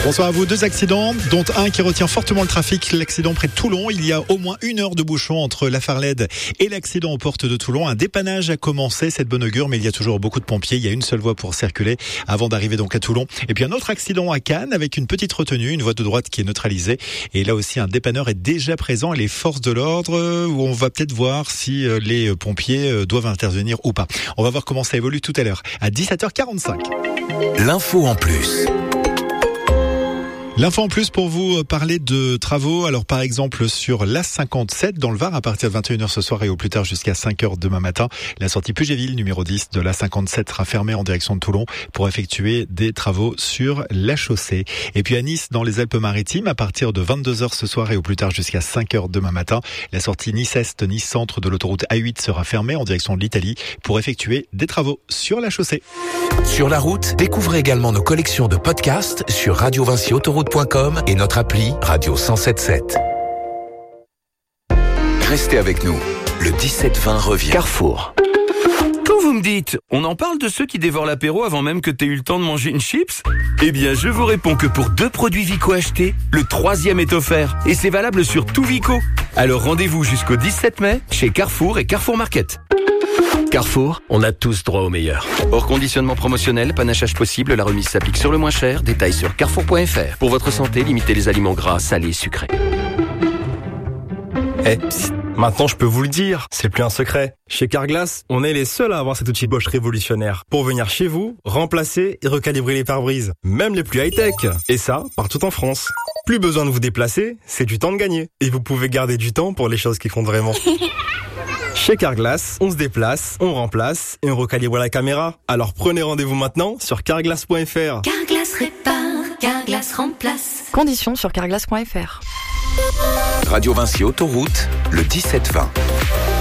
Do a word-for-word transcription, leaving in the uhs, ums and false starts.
Bonsoir à vous. Deux accidents, dont un qui retient fortement le trafic. L'accident près de Toulon. Il y a au moins une heure de bouchon entre la Farlède et l'accident aux portes de Toulon. Un dépannage a commencé, c'est de bonne augure, mais il y a toujours beaucoup de pompiers. Il y a une seule voie pour circuler avant d'arriver donc à Toulon. Et puis un autre accident à Cannes avec une petite retenue, une voie de droite qui est neutralisée. Et là aussi, un dépanneur est déjà présent. Et les forces de l'ordre, où on va peut-être voir si les pompiers doivent intervenir ou pas. On va voir comment ça évolue tout à l'heure à dix-sept heures quarante-cinq. L'info en plus. L'info en plus pour vous parler de travaux. Alors par exemple sur l'A cinquante-sept dans le Var à partir de vingt et une heures ce soir et au plus tard jusqu'à cinq heures demain matin. La sortie Pugéville numéro dix de l'A cinquante-sept sera fermée en direction de Toulon pour effectuer des travaux sur la chaussée. Et puis à Nice dans les Alpes-Maritimes à partir de vingt-deux heures ce soir et au plus tard jusqu'à cinq heures demain matin. La sortie Nice-Est, Nice-Centre de l'autoroute A huit sera fermée en direction de l'Italie pour effectuer des travaux sur la chaussée. Sur la route, découvrez également nos collections de podcasts sur radio vinci autoroute point com et notre appli Radio cent sept sept. Restez avec nous. Le dix-sept vingt revient. Carrefour. Quand vous me dites, on en parle de ceux qui dévorent l'apéro avant même que t'aies eu le temps de manger une chips? Eh bien, je vous réponds que pour deux produits Vico achetés, le troisième est offert. Et c'est valable sur tout Vico. Alors rendez-vous jusqu'au dix-sept mai chez Carrefour et Carrefour Market. Carrefour, on a tous droit au meilleur. Hors conditionnement promotionnel, panachage possible, la remise s'applique sur le moins cher. Détails sur carrefour point f r. Pour votre santé, limitez les aliments gras, salés, sucrés. Eh, psst, maintenant je peux vous le dire, c'est plus un secret. Chez Carglass, on est les seuls à avoir cet outil Bosch révolutionnaire pour venir chez vous, remplacer et recalibrer les pare-brises, même les plus high-tech. Et ça, partout en France. Plus besoin de vous déplacer, c'est du temps de gagner. Et vous pouvez garder du temps pour les choses qui comptent vraiment. Chez Carglass, on se déplace, on remplace et on recalibre la caméra. Alors prenez rendez-vous maintenant sur carglass point f r. Carglass répare, Carglass remplace. Conditions sur carglass point f r. Radio Vinci Autoroute, le dix-sept vingt.